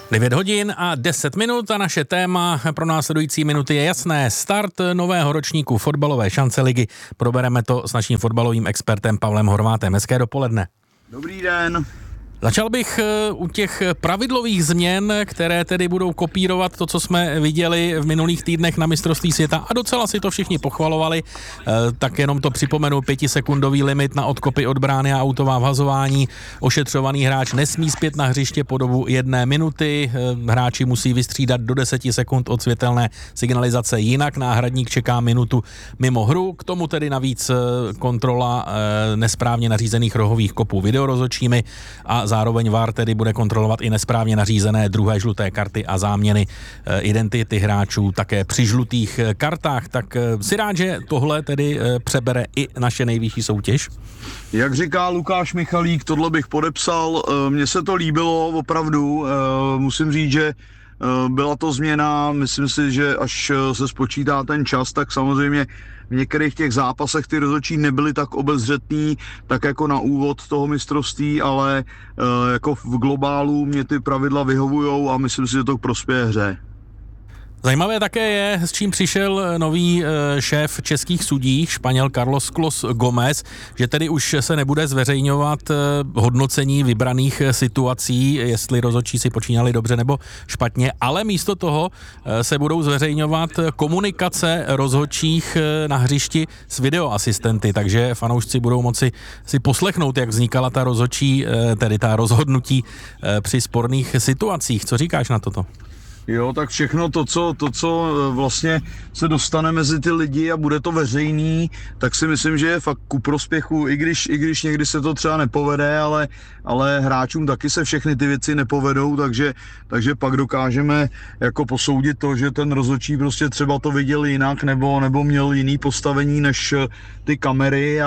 9 hodin a 10 minut a naše téma pro následující minuty je jasné. Start nového ročníku fotbalové šance ligy. Probereme to s naším fotbalovým expertem Pavlem Horvátem. Hezké dopoledne. Dobrý den. Začal bych u těch pravidlových změn, které tedy budou kopírovat to, co jsme viděli v minulých týdnech na mistrovství světa a docela si to všichni pochvalovali, tak jenom to připomenu, 5sekundový limit na odkopy od brány a autová vhazování, ošetřovaný hráč nesmí zpět na hřiště po dobu 1 minuty, hráči musí vystřídat do 10 sekund od světelné signalizace, jinak náhradník čeká minutu mimo hru, k tomu tedy navíc kontrola nesprávně nařízených rohových kopů videorozhodčími a zároveň VAR tedy bude kontrolovat i nesprávně nařízené druhé žluté karty a záměny identity hráčů také při žlutých kartách. Tak si rád, že tohle tedy přebere i naše nejvyšší soutěž? Jak říká Lukáš Michalík, tohle bych podepsal. Mně se to líbilo opravdu. Musím říct, že byla to změna, myslím si, že až se spočítá ten čas, tak samozřejmě v některých těch zápasech ty rozhodčí nebyly tak obezřetný, tak jako na úvod toho mistrovství, ale jako v globálu mě ty pravidla vyhovujou a myslím si, že to prospěje hře. Zajímavé také je, s čím přišel nový šéf českých sudí, Španěl Carlos Clos Gomez, že tedy už se nebude zveřejňovat hodnocení vybraných situací, jestli rozhodčí si počínali dobře nebo špatně, ale místo toho se budou zveřejňovat komunikace rozhodčích na hřišti s videoasistenty, takže fanoušci budou moci si poslechnout, jak vznikala ta rozhodčí, tedy ta rozhodnutí při sporných situacích. Co říkáš na toto? Jo, tak všechno to, co vlastně se dostane mezi ty lidi a bude to veřejný, tak si myslím, že je fakt ku prospěchu, i když někdy se to třeba nepovede, ale hráčům taky se všechny ty věci nepovedou, takže pak dokážeme jako posoudit to, že ten rozhodčí prostě třeba to viděl jinak nebo měl jiný postavení než ty kamery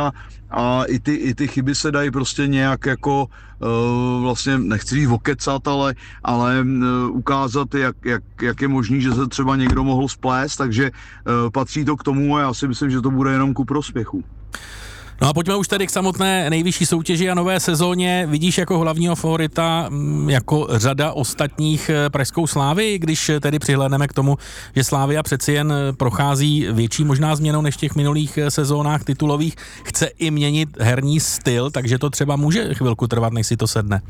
a i ty chyby se dají prostě nějak jako vlastně, nechci říct okecat, ale ukázat, jak je možný, že se třeba někdo mohl splést, takže patří to k tomu a já si myslím, že to bude jenom ku prospěchu. No a pojďme už tedy k samotné nejvyšší soutěži a nové sezóně. Vidíš jako hlavního favorita jako řada ostatních pražskou Slávii, když tedy přihlédneme k tomu, že Slavia přeci jen prochází větší možná změnou než v těch minulých sezónách titulových, chce i měnit herní styl, takže to třeba může chvilku trvat, než si to sedne.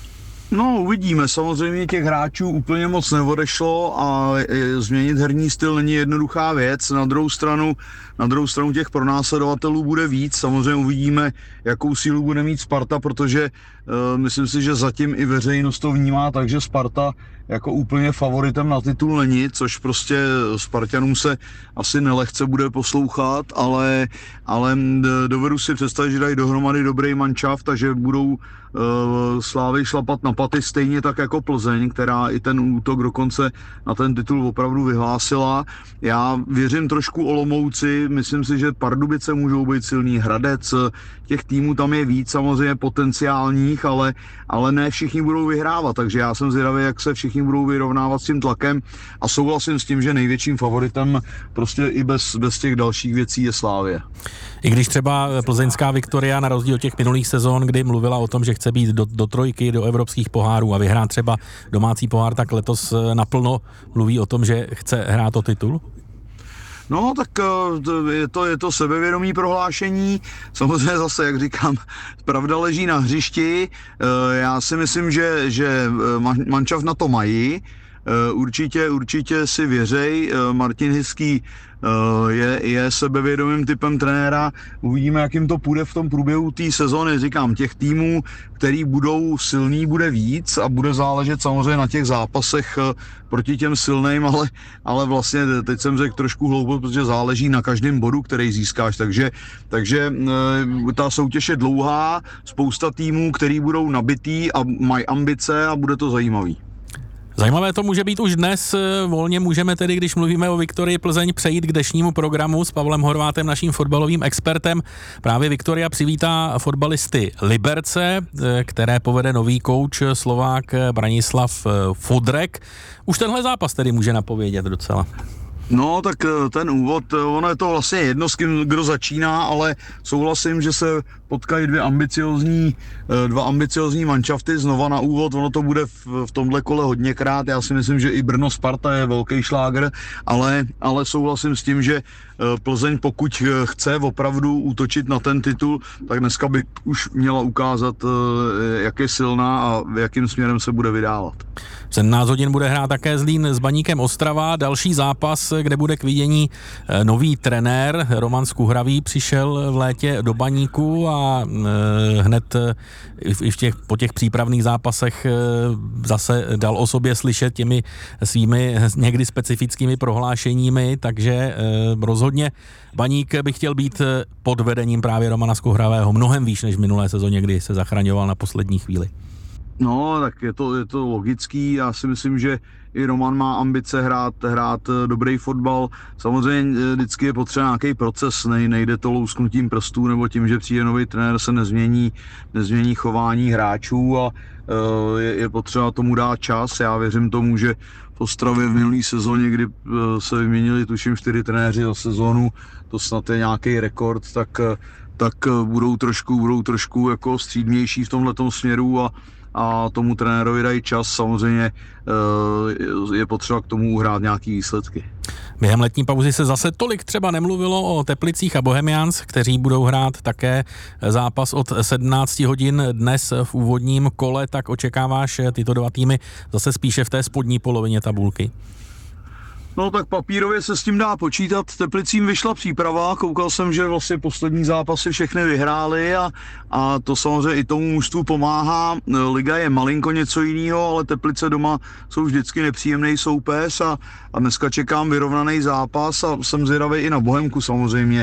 No, uvidíme. Samozřejmě těch hráčů úplně moc neodešlo a změnit herní styl není jednoduchá věc. Na druhou stranu těch pronásledovatelů bude víc. Samozřejmě uvidíme, jakou sílu bude mít Sparta, protože myslím si, že zatím i veřejnost to vnímá, takže Sparta jako úplně favoritem na titul není, což prostě Spartanům se asi nelehce bude poslouchat, ale dovedu si představit, že dají dohromady dobrý manšaft, takže budou Slávy šlapat na paty stejně tak jako Plzeň, která i ten útok dokonce na ten titul opravdu vyhlásila. Já věřím trošku Olomouci, myslím si, že Pardubice můžou být silný, Hradec, těch týmů tam je víc samozřejmě potenciálních, ale ne všichni budou vyhrávat, takže já jsem zvědavý, jak se všichni budou vyrovnávat s tím tlakem a souhlasím s tím, že největším favoritem prostě i bez těch dalších věcí je Slavie. I když třeba plzeňská Viktoria na rozdíl od těch minulých sezón, kdy mluvila o tom, že chce být do trojky, do evropských pohárů a vyhrát třeba domácí pohár, tak letos naplno mluví o tom, že chce hrát o titul? No, tak je to sebevědomý prohlášení. Samozřejmě zase, jak říkám, pravda leží na hřišti. Já si myslím, že manšaft na to mají. Určitě si věřej. Martin Hiský je sebevědomým typem trenéra. Uvidíme, jak jim to půjde v tom průběhu té sezony. Říkám, těch týmů, který budou silný, bude víc a bude záležet samozřejmě na těch zápasech proti těm silným, ale vlastně teď jsem řekl trošku hloupo, protože záleží na každém bodu, který získáš. Takže ta soutěž je dlouhá, spousta týmů, který budou nabitý a mají ambice a bude to zajímavý. Zajímavé to může být už dnes. Volně můžeme tedy, když mluvíme o Viktorii Plzeň, přejít k dnešnímu programu s Pavlem Horvátem, naším fotbalovým expertem. Právě Viktoria přivítá fotbalisty Liberce, které povede nový kouč Slovák Branislav Fudrek. Už tenhle zápas tedy může napovědět docela. No, tak ten úvod, ono je to vlastně jedno, s kým kdo začíná, ale souhlasím, že se potkají dva ambiciozní manšafty znova na úvod, ono to bude v tomhle kole hodněkrát, já si myslím, že i Brno Sparta je velký šlágr, ale souhlasím s tím, že Plzeň, pokud chce opravdu útočit na ten titul, tak dneska by už měla ukázat, jak je silná a jakým směrem se bude vydávat. V 17 hodin bude hrát také Zlín s Baníkem Ostrava, další zápas, kde bude k vidění nový trenér. Roman Skuhravý přišel v létě do Baníku a hned po těch přípravných zápasech zase dal o sobě slyšet těmi svými někdy specifickými prohlášeními, takže rozhodně Baník by chtěl být pod vedením právě Romana Skuhravého mnohem výš než v minulé sezóně, kdy se zachraňoval na poslední chvíli. No, tak je to logický, já si myslím, že i Roman má ambice hrát dobrý fotbal. Samozřejmě vždycky je potřeba nějaký proces, nejde to lousknutím prstů nebo tím, že přijde nový trenér, se nezmění chování hráčů a je potřeba tomu dát čas. Já věřím tomu, že v Ostravě v minulý sezóně, kdy se vyměnili tuším 4 trenéři za sezónu, to snad je nějaký rekord, tak budou trošku jako střídmější v tomhletom směru a tomu trenérovi dají čas. Samozřejmě je potřeba k tomu uhrát nějaký výsledky. Během letní pauzy se zase tolik třeba nemluvilo o Teplicích a Bohemians, kteří budou hrát také zápas od 17 hodin dnes v úvodním kole, tak očekáváš tyto dva týmy zase spíše v té spodní polovině tabulky? No tak papírově se s tím dá počítat, Teplicím vyšla příprava, koukal jsem, že vlastně poslední zápasy všechny vyhráli a to samozřejmě i tomu mužstvu pomáhá. Liga je malinko něco jiného, ale Teplice doma jsou vždycky nepříjemný soupeř a dneska čekám vyrovnaný zápas a jsem zvědavý i na Bohemku samozřejmě.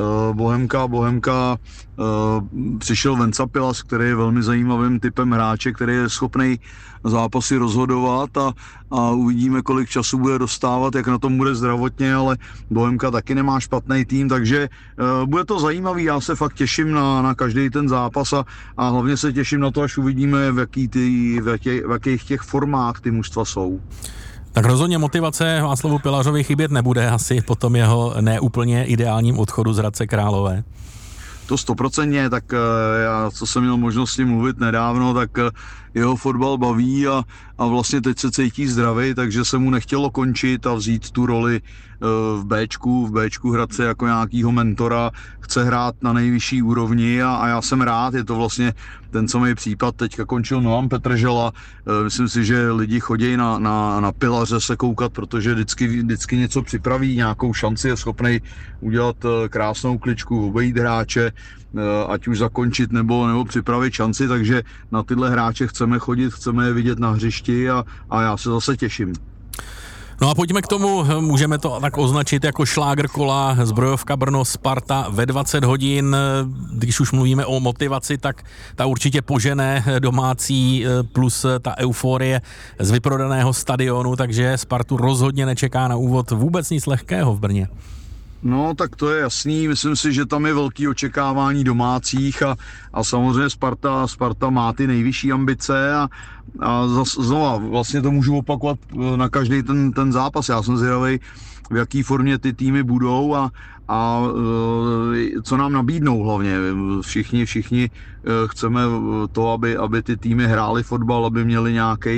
Bohemka přišel Venca Pilas, který je velmi zajímavým typem hráče, který je schopný zápasy rozhodovat a uvidíme, kolik času bude dostávat, jak na tom bude zdravotně, ale Bohemka taky nemá špatný tým, takže bude to zajímavý, já se fakt těším na každý ten zápas a hlavně se těším na to, až uvidíme, v jakých těch formách ty mužstva jsou. Tak rozhodně motivace Václavu Pilařovi chybět nebude asi po tom jeho neúplně ideálním odchodu z Hradce Králové. To 100%, tak já, co jsem měl možnost s tím mluvit nedávno, tak jeho fotbal baví a vlastně teď se cítí zdravý, takže se mu nechtělo končit a vzít tu roli v Bčku Hradce jako nějakýho mentora, chce hrát na nejvyšší úrovni a já jsem rád, je to vlastně ten samý případ, teďka končil Noam Petržela, myslím si, že lidi chodí na Pilaře se koukat, protože vždycky něco připraví, nějakou šanci, je schopný udělat krásnou kličku, obejít hráče, ať už zakončit nebo připravit šanci, takže na tyhle hráče chceme chodit, chceme je vidět na hřišti a já se zase těším. No a pojďme k tomu, můžeme to tak označit jako šlágr kola, Zbrojovka Brno Sparta ve 20 hodin, když už mluvíme o motivaci, tak ta určitě požene domácí plus ta euforie z vyprodaného stadionu, takže Spartu rozhodně nečeká na úvod vůbec nic lehkého v Brně. No, tak to je jasný, myslím si, že tam je velký očekávání domácích a samozřejmě Sparta má ty nejvyšší ambice a znova vlastně to můžu opakovat na každý ten zápas, já jsem zvědavej, v jaký formě ty týmy budou a co nám nabídnou hlavně. Všichni chceme to, aby ty týmy hrály fotbal, aby měli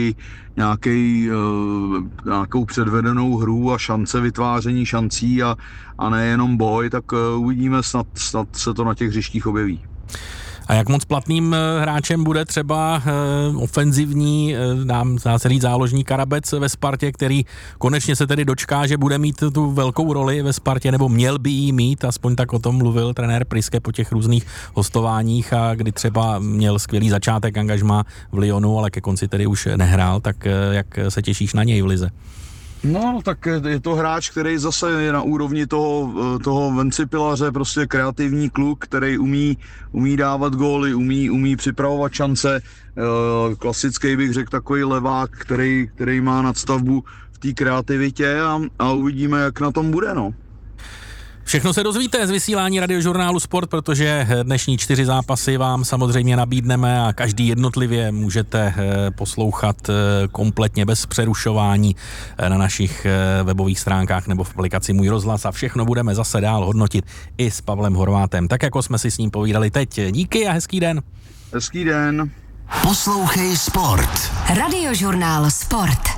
nějakou předvedenou hru a šance, vytváření šancí a nejenom boj, tak uvidíme, snad se to na těch hřištích objeví. A jak moc platným hráčem bude třeba ofenzivní, dám se říct záložní Karabec ve Spartě, který konečně se tedy dočká, že bude mít tu velkou roli ve Spartě, nebo měl by jí mít, aspoň tak o tom mluvil trenér Priske po těch různých hostováních, a kdy třeba měl skvělý začátek angažmá v Lyonu, ale ke konci tedy už nehrál, tak jak se těšíš na něj v lize? No, tak je to hráč, který zase je na úrovni toho Venci Pilaře, prostě kreativní kluk, který umí dávat góly, umí připravovat šance, klasický bych řekl takový levák, který má nadstavbu v té kreativitě a uvidíme, jak na tom bude, no. Všechno se dozvíte z vysílání Radiožurnálu Sport, protože dnešní 4 zápasy vám samozřejmě nabídneme a každý jednotlivě můžete poslouchat kompletně bez přerušování na našich webových stránkách nebo v aplikaci Můj rozhlas a všechno budeme zase dál hodnotit i s Pavlem Horvátem, tak jako jsme si s ním povídali teď. Díky a hezký den. Hezký den. Poslouchej Sport. Radiožurnál Sport.